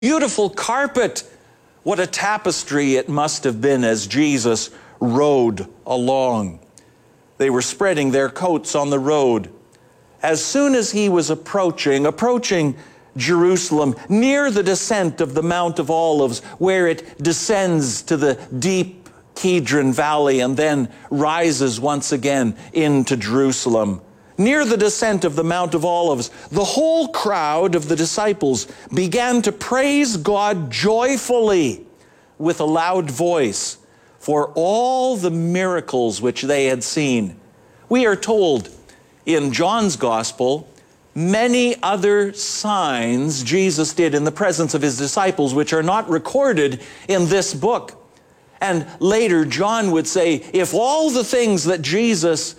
Beautiful carpet. What a tapestry it must have been as Jesus rode along. They were spreading their coats on the road. As soon as he was approaching Jerusalem, near the descent of the Mount of Olives, where it descends to the deep Kidron Valley and then rises once again into Jerusalem. Near the descent of the Mount of Olives, the whole crowd of the disciples began to praise God joyfully with a loud voice for all the miracles which they had seen. We are told in John's Gospel many other signs Jesus did in the presence of his disciples which are not recorded in this book. And later John would say, if all the things that Jesus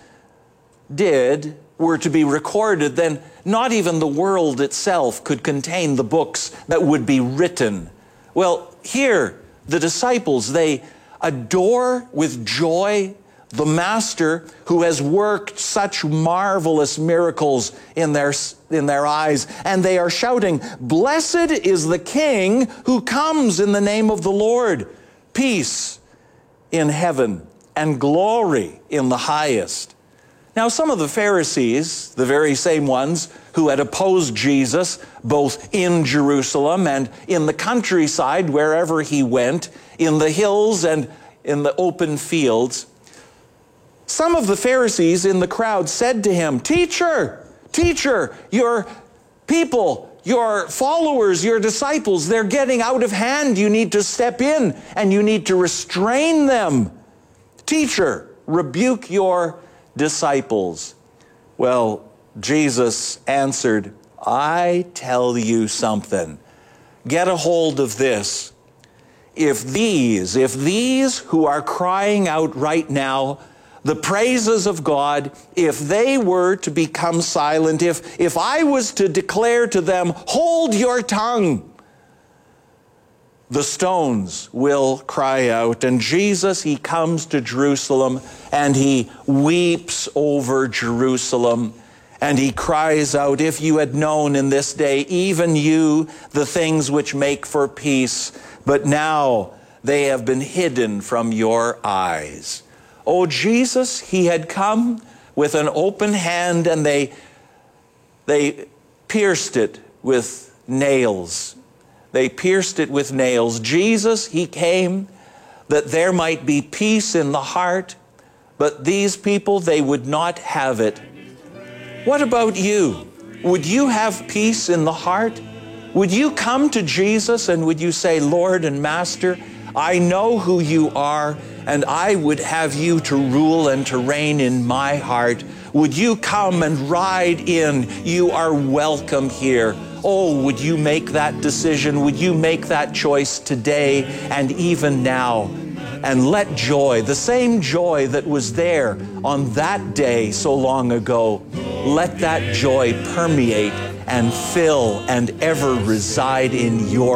did were to be recorded, then not even the world itself could contain the books that would be written. Well, here, the disciples, they adore with joy the Master who has worked such marvelous miracles in their eyes. And they are shouting, "Blessed is the King who comes in the name of the Lord. Peace in heaven and glory in the highest." Now, some of the Pharisees, the very same ones who had opposed Jesus, both in Jerusalem and in the countryside, wherever he went, in the hills and in the open fields, some of the Pharisees in the crowd said to him, Teacher, your people, your followers, your disciples, they're getting out of hand. You need to step in and you need to restrain them. Teacher, rebuke your disciples. Well, Jesus answered, I tell you something. Get a hold of this. If these who are crying out right now the praises of God, if they were to become silent, if I was to declare to them, hold your tongue, the stones will cry out. And Jesus, he comes to Jerusalem and he weeps over Jerusalem and he cries out, if you had known in this day, even you, the things which make for peace, but now they have been hidden from your eyes. Oh, Jesus, he had come with an open hand and they pierced it with nails. They pierced it with nails. Jesus, he came that there might be peace in the heart, but these people, they would not have it. What about you? Would you have peace in the heart? Would you come to Jesus and would you say, Lord and Master, I know who you are, and I would have you to rule and to reign in my heart. Would you come and ride in? You are welcome here. Oh, would you make that decision? Would you make that choice today and even now? And let joy, the same joy that was there on that day so long ago, let that joy permeate and fill and ever reside in your